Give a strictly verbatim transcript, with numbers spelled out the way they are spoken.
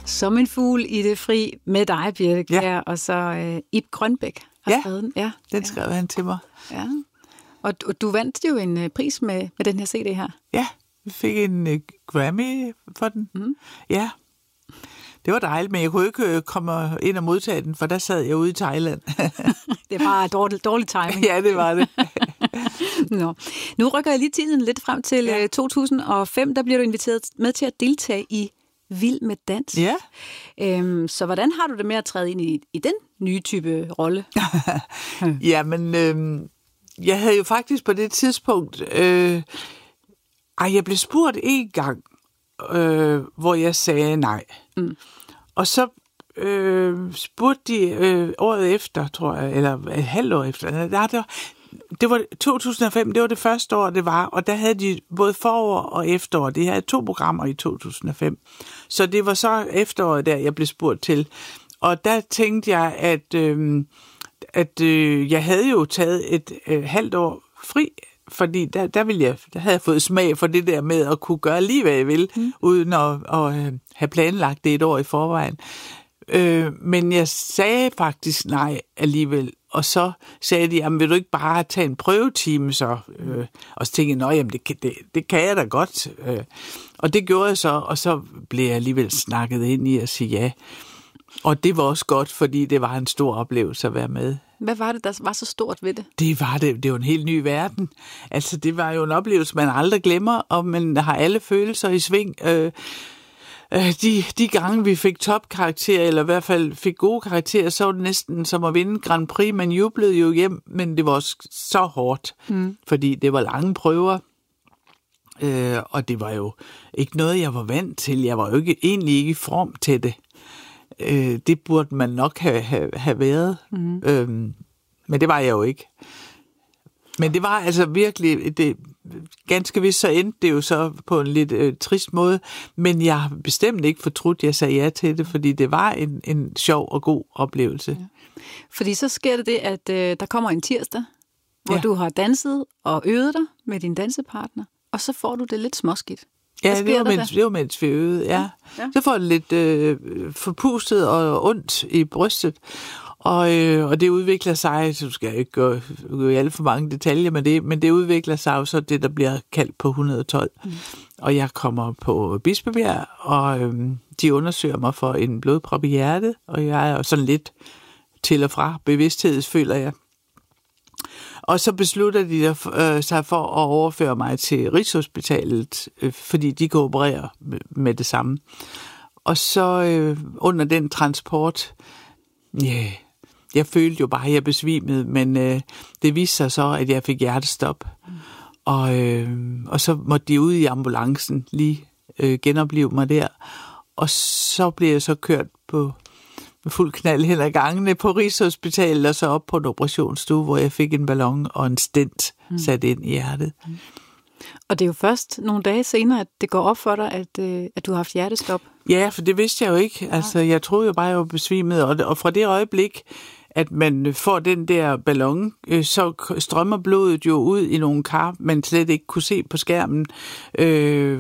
Som en fugl i det fri med dig, Birthe Kjær, ja. Og så øh, Ib Grønbæk har ja, skrevet den. Ja, den skrev ja. han til mig. Ja. Og, og du vandt jo en uh, pris med, med den her C D her. Ja, vi fik en uh, Grammy for den. Mm. Ja, det var dejligt, men jeg kunne ikke komme ind og modtage den, for der sad jeg ude i Thailand. Det var dårlig, dårlig timing. Ja, det var det. Nå. Nu rykker jeg lige tiden lidt frem til ja. to tusind og fem. Der bliver du inviteret med til at deltage i Vild med dans. Ja. Øhm, så hvordan har du det med at træde ind i, i den nye type rolle? Jamen, øh, jeg havde jo faktisk på det tidspunkt... Øh, ej, jeg blev spurgt en gang, øh, hvor jeg sagde nej. Mm. Og så øh, spurgte de øh, året efter, tror jeg, eller et halvt år efter. Der, der, det var to tusind og fem, det var det første år, det var, og der havde de både forår og efterår. De havde to programmer i to tusind og fem. Så det var så efteråret, der jeg blev spurgt til. Og der tænkte jeg, at, øh, at øh, jeg havde jo taget et øh, halvt år fri, fordi der, der, ville jeg, der havde jeg fået smag for det der med at kunne gøre lige, hvad jeg vil, mm. uden at, at have planlagt det et år i forvejen. Øh, men jeg sagde faktisk nej alligevel, og så sagde de, jamen vil du ikke bare tage en prøvetime så? Øh, og så tænkte jeg, nå jamen det, det, det kan jeg da godt. Øh, og det gjorde jeg så, og så blev jeg alligevel snakket ind i at sige ja. Og det var også godt, fordi det var en stor oplevelse at være med. Hvad var det, der var så stort ved det? Det var det. Det var en helt ny verden. Altså, det var jo en oplevelse, man aldrig glemmer, og man har alle følelser i sving. Øh, øh, de, de gange, vi fik topkarakterer, eller i hvert fald fik gode karakterer, så var det næsten som at vinde Grand Prix. Man jublede jo hjem, men det var også så hårdt, mm. fordi det var lange prøver. Øh, og det var jo ikke noget, jeg var vant til. Jeg var jo ikke, egentlig ikke i form til det. Øh, det burde man nok have, have, have været. Mm. Øhm, men det var jeg jo ikke. Men det var altså virkelig, det, ganske vist så endte det jo så på en lidt øh, trist måde, men jeg har bestemt ikke fortrudt, jeg sagde ja til det, fordi det var en, en sjov og god oplevelse. Ja. Fordi så sker det det, at øh, der kommer en tirsdag, hvor ja. du har danset og øvet dig med din dansepartner, og så får du det lidt småskidt. Ja, det var, mens, det var mens vi øvede, ja. ja. Så får det lidt øh, forpustet og ondt i brystet, og, øh, og det udvikler sig, så skal jeg ikke gå, gå i alt for mange detaljer med det, men det udvikler sig jo så det, der bliver kaldt på et hundrede og tolv. Mm. Og jeg kommer på Bispebjerg, og øh, de undersøger mig for en blodprop i hjertet, og jeg er sådan lidt til og fra bevidstheds, føler jeg. Og så beslutter de øh, sig for at overføre mig til Rigshospitalet, øh, fordi de kan operere med, med det samme. Og så øh, under den transport, ja, yeah, jeg følte jo bare, at jeg besvimede, men øh, det viste sig så, at jeg fik hjertestop. Mm. Og, øh, og så måtte de ud i ambulancen lige øh, genopleve mig der. Og så blev jeg så kørt på med fuld knald hen ad gangene på Rigshospitalet, og så op på en operationsstue, hvor jeg fik en ballon og en stent mm. sat ind i hjertet. Mm. Og det er jo først nogle dage senere, at det går op for dig, at, øh, at du har haft hjertestop. Ja, for det vidste jeg jo ikke. Altså, jeg troede jo bare, jeg var besvimet, og, og fra det øjeblik, at man får den der ballon, øh, så strømmer blodet jo ud i nogle kar, man slet ikke kunne se på skærmen. Øh,